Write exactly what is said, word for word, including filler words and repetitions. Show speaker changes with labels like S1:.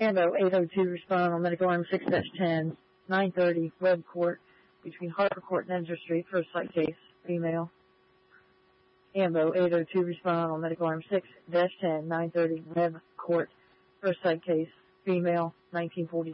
S1: Ambo eight oh two respond on medical arm six ten, nine thirty, Webb Court, between Harper Court and Edger Street, first site case, female. Ambo eight oh two respond on medical arm six ten, nine thirty, Webb Court, first site case, female, nineteen forty.